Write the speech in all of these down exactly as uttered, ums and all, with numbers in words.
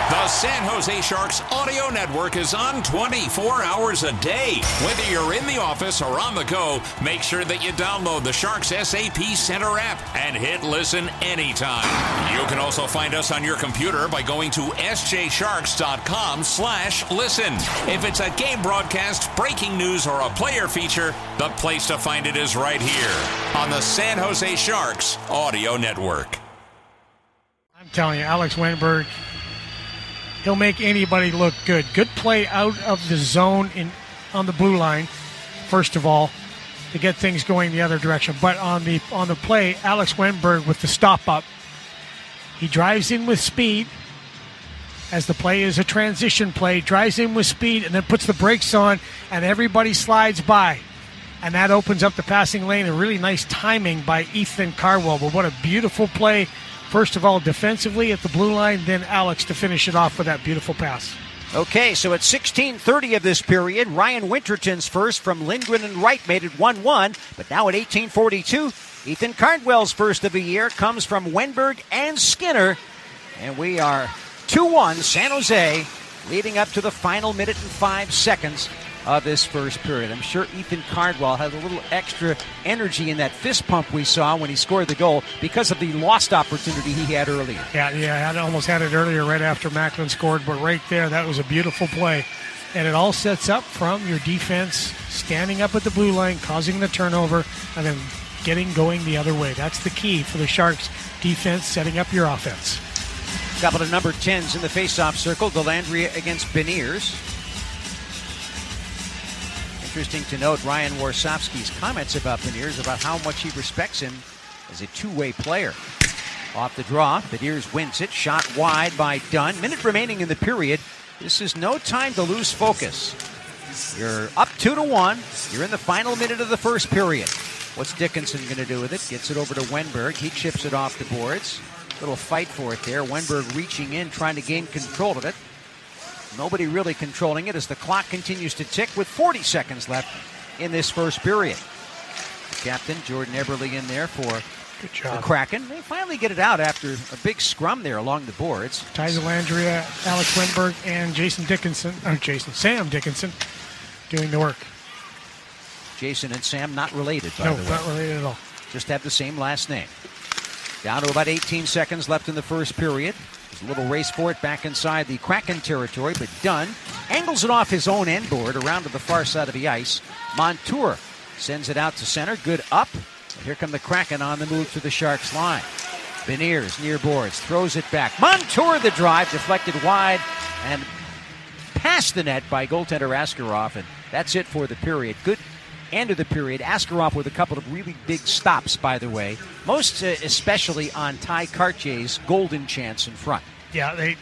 The San Jose Sharks Audio Network is on twenty-four hours a day. Whether you're in the office or on the go, make sure that you download the Sharks S A P Center app and hit listen anytime. You can also find us on your computer by going to s j sharks dot com slash listen. If it's a game broadcast, breaking news, or a player feature, the place to find it is right here on the San Jose Sharks Audio Network. I'm telling you, Alex Wennberg, he'll make anybody look good. Good play out of the zone in on the blue line, first of all, to get things going the other direction. But on the on the play, Alex Wennberg with the stop up, he drives in with speed, as the play is a transition play, drives in with speed and then puts the brakes on, and everybody slides by. And that opens up the passing lane. A really nice timing by Ethan Cardwell. But what a beautiful play. First of all, defensively at the blue line, then Alex to finish it off with that beautiful pass. Okay, so at sixteen thirty of this period, Ryan Winterton's first from Lindgren and Wright made it one one. But now at eighteen forty-two, Ethan Cardwell's first of the year comes from Wennberg and Skinner. And we are two one San Jose, leading up to the final minute and five seconds of this first period. I'm sure Ethan Cardwell had a little extra energy in that fist pump we saw when he scored the goal because of the lost opportunity he had earlier. Yeah, yeah, I almost had it earlier right after Macklin scored, but right there, that was a beautiful play. And it all sets up from your defense standing up at the blue line, causing the turnover, and then getting going the other way. That's the key for the Sharks defense, setting up your offense. Couple of number tens in the face-off circle. Delandria against Beniers. Interesting to note Ryan Warsofsky's comments about Beniers, about how much he respects him as a two-way player. Off the draw, Beniers wins it. Shot wide by Dunn. Minute remaining in the period. This is no time to lose focus. You're up two to one. You're in the final minute of the first period. What's Dickinson going to do with it? Gets it over to Wennberg. He chips it off the boards. Little fight for it there. Wennberg reaching in, trying to gain control of it. Nobody really controlling it as the clock continues to tick with forty seconds left in this first period. The captain, Jordan Eberle, in there for Good job. the Kraken. They finally get it out after a big scrum there along the boards. Ty Delandria, Alex Wennberg, and Jason Dickinson, or Jason, Sam Dickinson, doing the work. Jason and Sam not related, by no, the way. not related at all. Just have the same last name. Down to about eighteen seconds left in the first period. There's a little race for it back inside the Kraken territory, but Dunn angles it off his own end board around to the far side of the ice. Montour sends it out to center. Good up. And here come the Kraken on the move to the Sharks line. Beniers near boards, throws it back. Montour the drive, deflected wide and past the net by goaltender Askarov, and that's it for the period. Good end of the period. Askarov with a couple of really big stops, by the way, most uh, especially on Ty Cartier's golden chance in front. Yeah, they.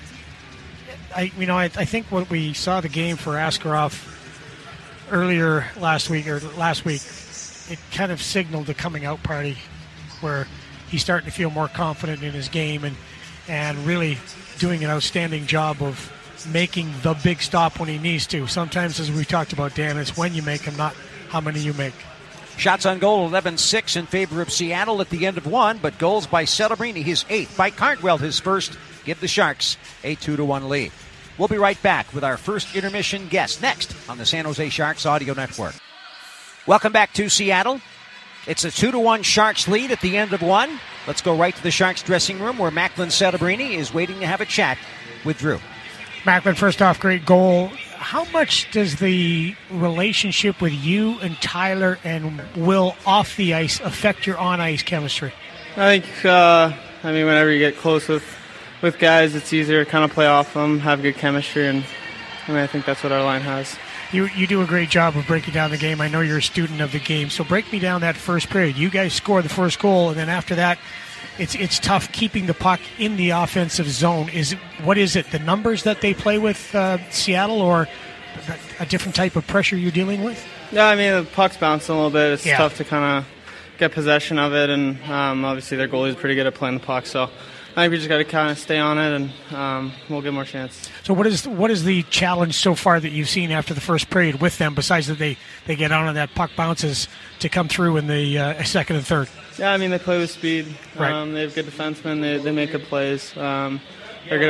I you know I, I think what we saw the game for Askarov earlier last week or last week, it kind of signaled the coming out party where he's starting to feel more confident in his game and and really doing an outstanding job of making the big stop when he needs to. Sometimes, as we talked about, Dan, it's when you make them, not how many you make. Shots on goal, eleven six in favor of Seattle at the end of one, but goals by Celebrini, his eighth, by Cardwell, his first, give the Sharks a two to one lead. We'll be right back with our first intermission guest next on the San Jose Sharks Audio Network. Welcome back to Seattle. It's a two to one Sharks lead at the end of one. Let's go right to the Sharks dressing room where Macklin Celebrini is waiting to have a chat with Drew. Macklin, first off, great goal. How much does the relationship with you and Tyler and Will off the ice affect your on-ice chemistry? I think, uh, I mean, whenever you get close with, with guys, it's easier to kind of play off them, have good chemistry, and I mean, I think that's what our line has. You you do a great job of breaking down the game. I know you're a student of the game, so break me down that first period. You guys score the first goal, and then after that, it's it's tough keeping the puck in the offensive zone. Is it, what is it, the numbers that they play with uh, Seattle, or a different type of pressure you're dealing with? Yeah, I mean, the puck's bouncing a little bit. It's yeah. tough to kind of get possession of it, and um, obviously their goalie is pretty good at playing the puck, so I think we just got to kind of stay on it, and um, we'll get more chance. So what is what is the challenge so far that you've seen after the first period with them, besides that they, they get on and that puck bounces to come through in the uh, second and third? Yeah, I mean, they play with speed. Right. Um, they have good defensemen. They, they make good plays. Um, they're good